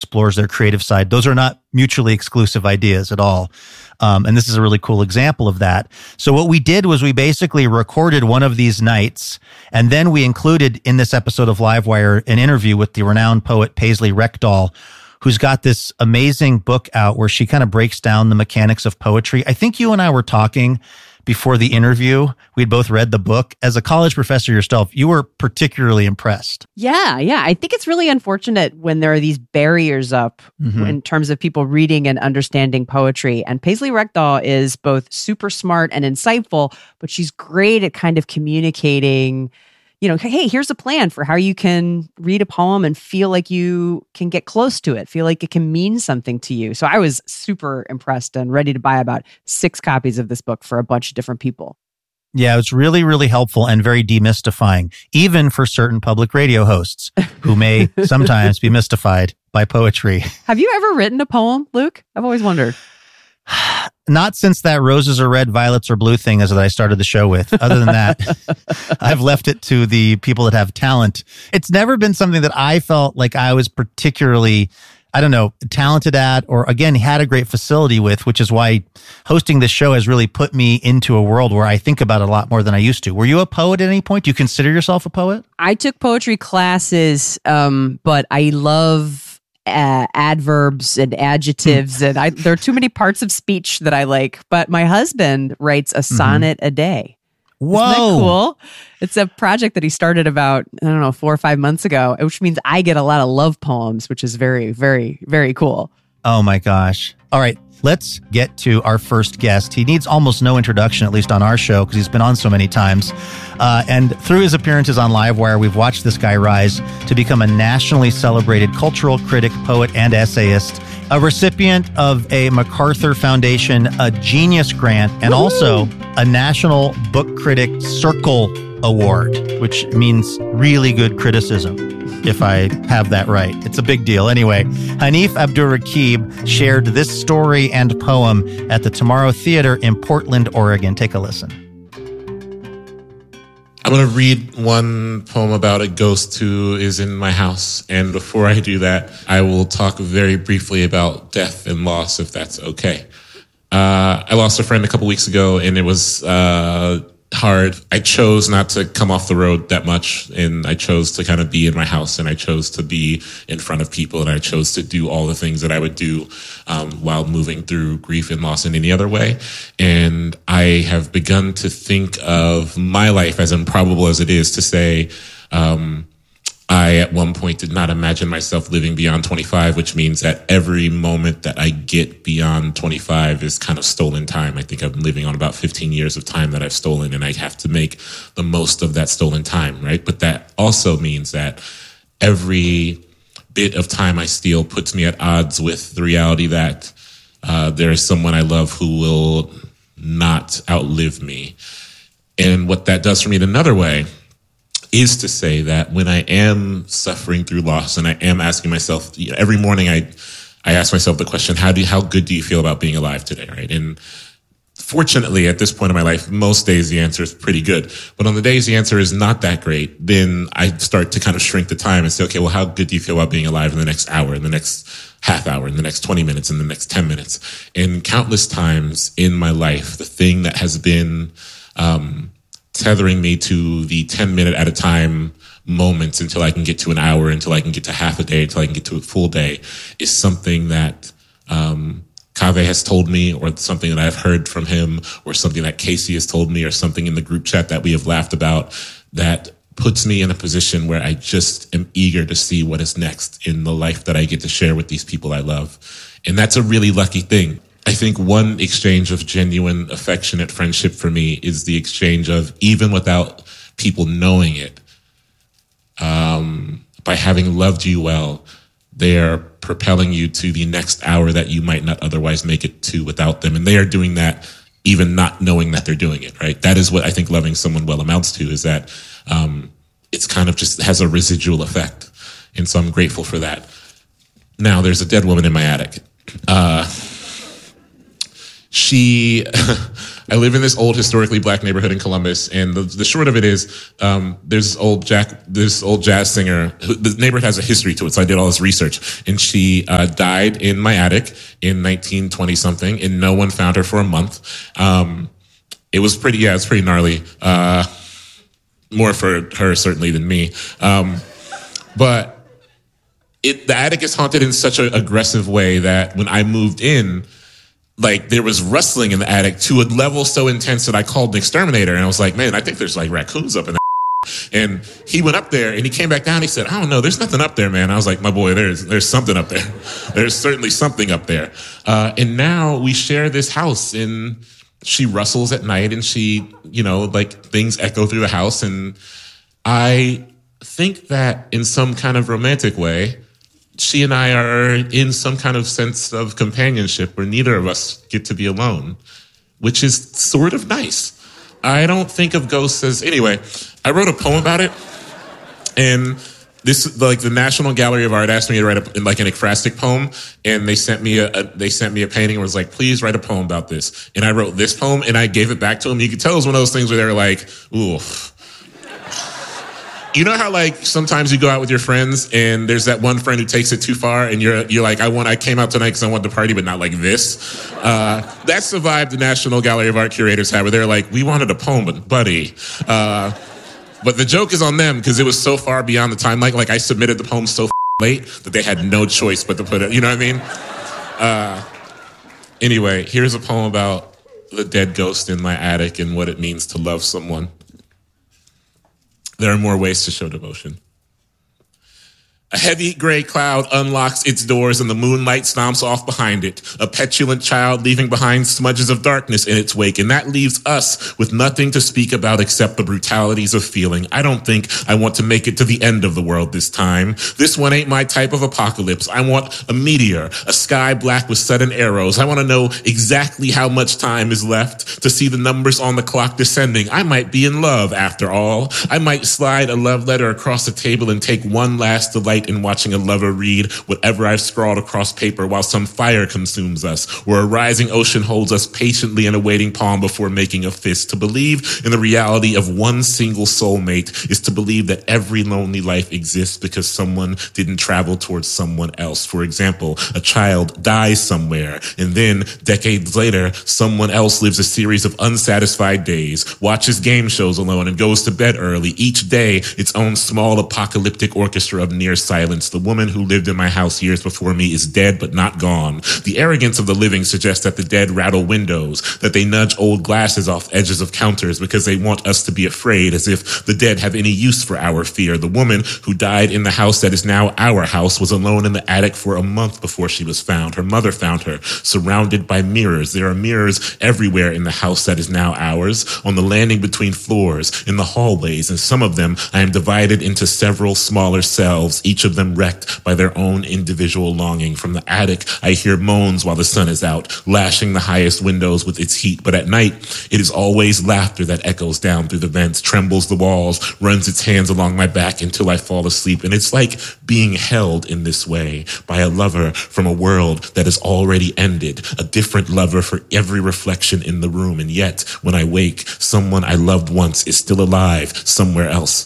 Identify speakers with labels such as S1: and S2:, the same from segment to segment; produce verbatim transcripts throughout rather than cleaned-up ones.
S1: explores their creative side. Those are not mutually exclusive ideas at all. Um, and this is a really cool example of that. So what we did was we basically recorded one of these nights, and then we included in this episode of Livewire an interview with the renowned poet Paisley Rekdal, who's got this amazing book out where she kind of breaks down the mechanics of poetry. I think you and I were talking before the interview. We'd both read the book. As a college professor yourself, you were particularly impressed.
S2: Yeah, yeah. I think it's really unfortunate when there are these barriers up mm-hmm. in terms of people reading and understanding poetry. And Paisley Rekdal is both super smart and insightful, but she's great at kind of communicating, you know, hey, here's a plan for how you can read a poem and feel like you can get close to it, feel like it can mean something to you. So I was super impressed and ready to buy about six copies of this book for a bunch of different people.
S1: Yeah, it's really, really helpful and very demystifying, even for certain public radio hosts who may sometimes be mystified by poetry.
S2: Have you ever written a poem, Luke? I've always wondered.
S1: Not since that roses are red, violets are blue thing as that I started the show with. Other than that, I've left it to the people that have talent. It's never been something that I felt like I was particularly, I don't know, talented at, or again, had a great facility with, which is why hosting this show has really put me into a world where I think about it a lot more than I used to. Were you a poet at any point? Do you consider yourself a poet?
S2: I took poetry classes, um, but I love Uh, adverbs and adjectives, and I, there are too many parts of speech that I like. But my husband writes a sonnet mm-hmm. a day.
S1: Whoa.
S2: Isn't that cool? It's a project that he started about, I don't know, four or five months ago, which means I get a lot of love poems, which is very, very, very cool.
S1: Oh my gosh. All right. Let's get to our first guest. He needs almost no introduction, at least on our show, because he's been on so many times. Uh, and through his appearances on Livewire, we've watched this guy rise to become a nationally celebrated cultural critic, poet, and essayist, a recipient of a MacArthur Foundation, a Genius Grant, and Woo-hoo! also a National Book Critic Circle Award, which means really good criticism, if I have that right. It's a big deal. Anyway, Hanif Abdurraqib shared this story and poem at the Tomorrow Theater in Portland, Oregon. Take a listen.
S3: I'm going to read one poem about a ghost who is in my house. And before I do that, I will talk very briefly about death and loss, if that's okay. Uh, I lost a friend a couple weeks ago, and it was uh, hard. I chose not to come off the road that much, and I chose to kind of be in my house, and I chose to be in front of people, and I chose to do all the things that I would do um, while moving through grief and loss in any other way. And I have begun to think of my life, as improbable as it is to say, um, I, at one point, did not imagine myself living beyond twenty-five, which means that every moment that I get beyond twenty-five is kind of stolen time. I think I'm living on about fifteen years of time that I've stolen, and I have to make the most of that stolen time, right? But that also means that every bit of time I steal puts me at odds with the reality that uh, there is someone I love who will not outlive me. And what that does for me in another way is to say that when I am suffering through loss, and I am asking myself, you know, every morning I I ask myself the question, how do you, how good do you feel about being alive today, right? And fortunately, at this point in my life, most days the answer is pretty good. But on the days the answer is not that great, then I start to kind of shrink the time and say, okay, well, how good do you feel about being alive in the next hour, in the next half hour, in the next twenty minutes, in the next ten minutes? And countless times in my life, the thing that has been um tethering me to the ten minute at a time moments until I can get to an hour, until I can get to half a day, until I can get to a full day, is something that um, Kaveh has told me, or something that I've heard from him, or something that Casey has told me, or something in the group chat that we have laughed about, that puts me in a position where I just am eager to see what is next in the life that I get to share with these people I love. And that's a really lucky thing. I think one exchange of genuine, affectionate friendship for me is the exchange of, even without people knowing it, um, by having loved you well, they are propelling you to the next hour that you might not otherwise make it to without them. And they are doing that even not knowing that they're doing it, right? That is what I think loving someone well amounts to, is that um, it's kind of just has a residual effect. And so I'm grateful for that. Now, there's a dead woman in my attic. Uh, She I live in this old historically black neighborhood in Columbus, and the, the short of it is, um, there's this old Jack, this old jazz singer. Who, the neighborhood has a history to it, so I did all this research, and she uh, died in my attic in nineteen twenty something, and no one found her for a month. Um, it was pretty, yeah, it's pretty gnarly. Uh, more for her certainly than me, um, but. It, the attic is haunted in such an aggressive way that when I moved in, like there was rustling in the attic to a level so intense that I called an exterminator, and I was like, man, I think there's like raccoons up in that. And he went up there and he came back down. He said, I don't know, there's nothing up there, man. I was like, my boy, there's there's something up there. There's certainly something up there. Uh, and now we share this house, and she rustles at night, and she, you know, like things echo through the house. And I think that in some kind of romantic way, she and I are in some kind of sense of companionship where neither of us get to be alone, which is sort of nice. I don't think of ghosts as... Anyway, I wrote a poem about it, and this, like, the National Gallery of Art asked me to write a, like an ekphrastic poem, and they sent me a, a they sent me a painting and was like, please write a poem about this. And I wrote this poem, and I gave it back to them. You could tell it was one of those things where they were like, ooh. You know how, like, sometimes you go out with your friends and there's that one friend who takes it too far, and you're you're like, I want I came out tonight because I wanted to party, but not like this. Uh, that's the vibe the National Gallery of Art curators have, where they're like, we wanted a poem, but buddy. Uh, but the joke is on them because it was so far beyond the time. Like, like I submitted the poem so late that they had no choice but to put it. You know what I mean? Uh, anyway, here's a poem about the dead ghost in my attic and what it means to love someone. There are more ways to show devotion. A heavy gray cloud unlocks its doors and the moonlight stomps off behind it. A petulant child leaving behind smudges of darkness in its wake. And that leaves us with nothing to speak about except the brutalities of feeling. I don't think I want to make it to the end of the world this time. This one ain't my type of apocalypse. I want a meteor, a sky black with sudden arrows. I want to know exactly how much time is left to see the numbers on the clock descending. I might be in love after all. I might slide a love letter across the table and take one last delight in watching a lover read whatever I've scrawled across paper while some fire consumes us, where a rising ocean holds us patiently in a waiting palm before making a fist. To believe in the reality of one single soulmate is to believe that every lonely life exists because someone didn't travel towards someone else. For example, a child dies somewhere, and then decades later, someone else lives a series of unsatisfied days, watches game shows alone, and goes to bed early. Each day, its own small apocalyptic orchestra of near silence. The woman who lived in my house years before me is dead but not gone. The arrogance of the living suggests that the dead rattle windows, that they nudge old glasses off edges of counters because they want us to be afraid, as if the dead have any use for our fear. The woman who died in the house that is now our house was alone in the attic for a month before she was found. Her mother found her surrounded by mirrors. There are mirrors everywhere in the house that is now ours, on the landing between floors, in the hallways, and some of them I am divided into several smaller selves, each of them wrecked by their own individual longing. From the attic, I hear moans while the sun is out, lashing the highest windows with its heat. But at night, it is always laughter that echoes down through the vents, trembles the walls, runs its hands along my back until I fall asleep. And it's like being held in this way by a lover from a world that has already ended, a different lover for every reflection in the room. And yet, when I wake, someone I loved once is still alive somewhere else.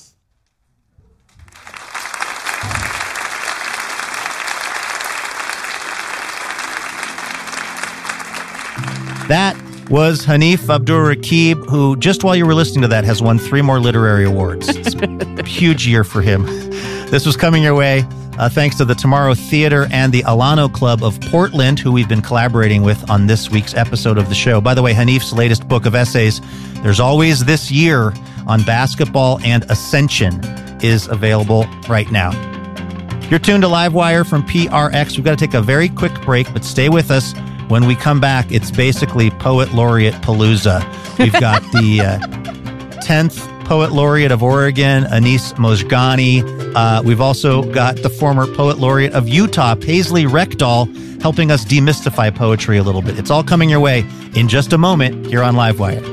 S1: That was Hanif Abdur-Rakib, who, just while you were listening to that, has won three more literary awards. It's a huge year for him. This was coming your way uh, thanks to the Tomorrow Theater and the Alano Club of Portland, who we've been collaborating with on this week's episode of the show. By the way, Hanif's latest book of essays, There's Always This Year on Basketball and Ascension, is available right now. You're tuned to Livewire from P R X. We've got to take a very quick break, but stay with us. When we come back, it's basically Poet Laureate Palooza. We've got the uh, tenth Poet Laureate of Oregon, Anis Mojgani. Uh, we've also got the former Poet Laureate of Utah, Paisley Rekdal, helping us demystify poetry a little bit. It's all coming your way in just a moment here on Livewire.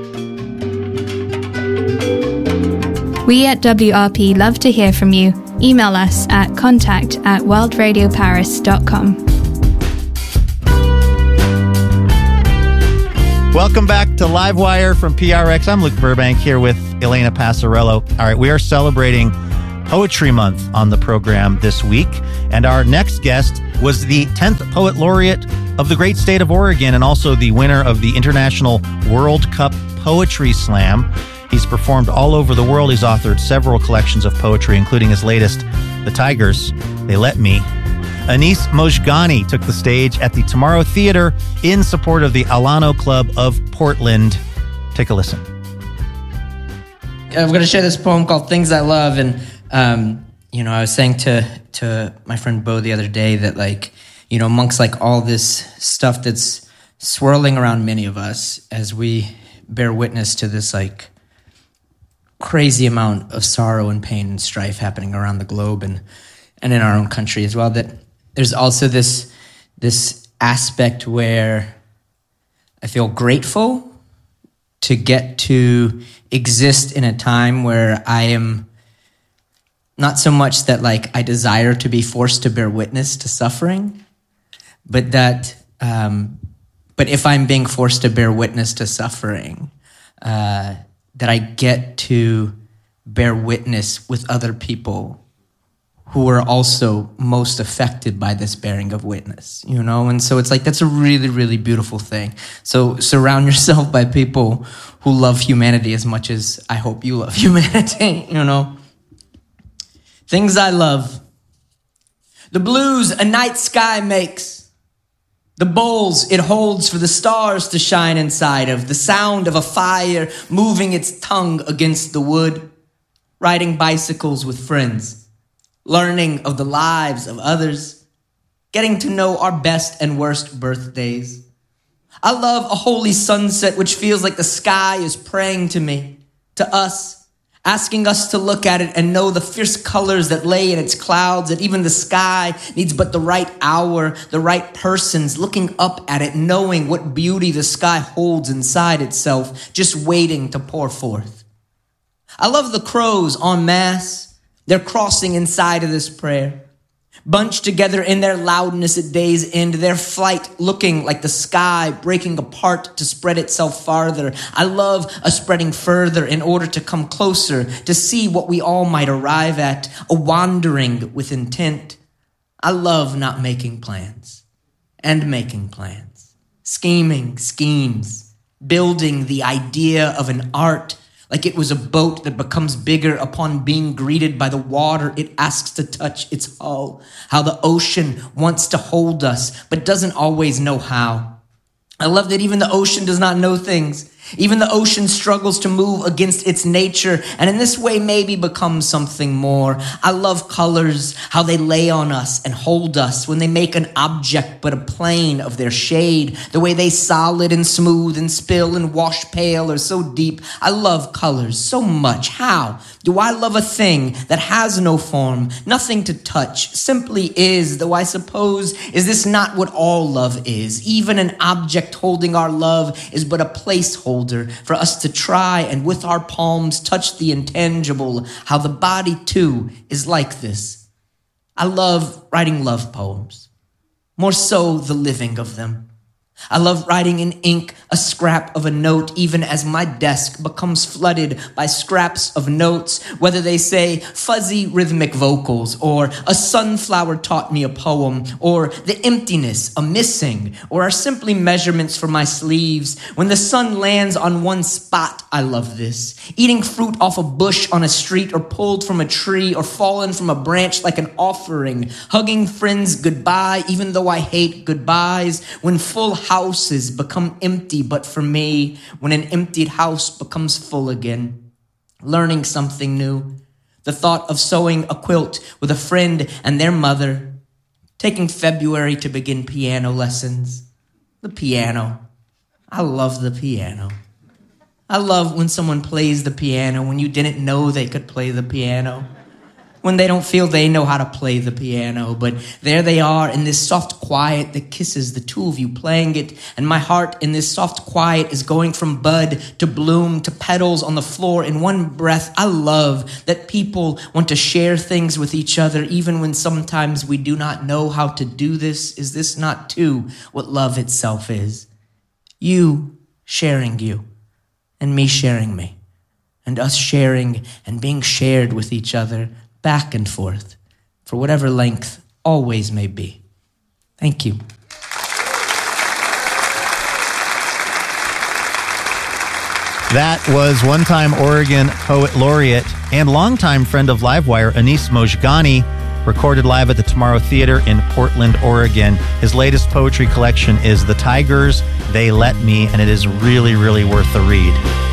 S4: We at W R P love to hear from you. Email us at contact at world radio paris dot com.
S1: Welcome back to Livewire from P R X. I'm Luke Burbank here with Elena Passarello. All right, we are celebrating Poetry Month on the program this week, and our next guest was the tenth Poet Laureate of the great state of Oregon and also the winner of the International World Cup Poetry Slam. He's performed all over the world. He's authored several collections of poetry, including his latest, The Tigers, They Let Me. Anis Mojgani took the stage at the Tomorrow Theater in support of the Alano Club of Portland. Take a listen.
S5: I'm going to share this poem called Things I Love. And, um, you know, I was saying to, to my friend Bo the other day that, like, you know, amongst like all this stuff that's swirling around many of us as we bear witness to this like crazy amount of sorrow and pain and strife happening around the globe and, and in our own country as well, that there's also this this aspect where I feel grateful to get to exist in a time where I am not so much that like I desire to be forced to bear witness to suffering, but that um, but if I'm being forced to bear witness to suffering, uh, that I get to bear witness with other people who are also most affected by this bearing of witness, you know? And so it's like, that's a really, really beautiful thing. So surround yourself by people who love humanity as much as I hope you love humanity, you know? Things I love. The blues a night sky makes. The bowls it holds for the stars to shine inside of. The sound of a fire moving its tongue against the wood. Riding bicycles with friends. Learning of the lives of others, getting to know our best and worst birthdays. I love a holy sunset which feels like the sky is praying to me, to us, asking us to look at it and know the fierce colors that lay in its clouds, that even the sky needs but the right hour, the right persons looking up at it, knowing what beauty the sky holds inside itself, just waiting to pour forth. I love the crows en masse. They're crossing inside of this prayer, bunched together in their loudness at day's end, their flight looking like the sky breaking apart to spread itself farther. I love a spreading further in order to come closer, to see what we all might arrive at, a wandering with intent. I love not making plans and making plans, scheming schemes, building the idea of an art like it was a boat that becomes bigger upon being greeted by the water it asks to touch its hull. How the ocean wants to hold us, but doesn't always know how. I love that even the ocean does not know things. Even the ocean struggles to move against its nature, and in this way maybe becomes something more. I love colors, how they lay on us and hold us when they make an object but a plane of their shade, the way they solid and smooth and spill and wash pale or so deep. I love colors so much. How do I love a thing that has no form, nothing to touch, simply is, though I suppose, is this not what all love is? Even an object holding our love is but a placeholder for us to try and with our palms touch the intangible, how the body too is like this. I love writing love poems, more so the living of them. I love writing in ink a scrap of a note, even as my desk becomes flooded by scraps of notes, whether they say fuzzy rhythmic vocals, or a sunflower taught me a poem, or the emptiness, a missing, or are simply measurements for my sleeves. When the sun lands on one spot, I love this. Eating fruit off a bush on a street, or pulled from a tree, or fallen from a branch like an offering. Hugging friends goodbye, even though I hate goodbyes. When full houses become empty, but for me, when an emptied house becomes full again. Learning something new. The thought of sewing a quilt with a friend and their mother. Taking February to begin piano lessons. The piano. I love the piano. I love when someone plays the piano when you didn't know they could play the piano. When they don't feel they know how to play the piano, but there they are in this soft quiet that kisses the two of you playing it, and my heart in this soft quiet is going from bud to bloom to petals on the floor in one breath. I love that people want to share things with each other even when sometimes we do not know how to do this. Is this not too what love itself is? You sharing you, and me sharing me, and us sharing and being shared with each other back and forth, for whatever length always may be. Thank you.
S1: That was one-time Oregon Poet Laureate and longtime friend of Livewire, Anis Mojgani, recorded live at the Tomorrow Theater in Portland, Oregon. His latest poetry collection is The Tigers, They Let Me, and it is really, really worth the read.